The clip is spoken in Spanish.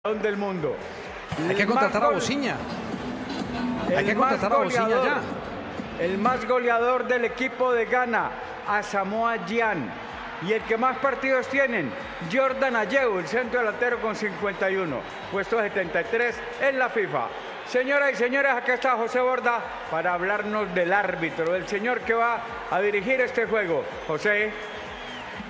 del mundo. Hay que contratar a Bociña. Hay que contratar a Bociña ya. El más goleador del equipo de Ghana, Asamoah Gyan. Y el que más partidos tienen, Jordan Ayew, el centro delantero con 51. Puesto 73 en la FIFA. Señoras y señores, acá está José Borda para hablarnos del árbitro, del señor que va a dirigir este juego. José.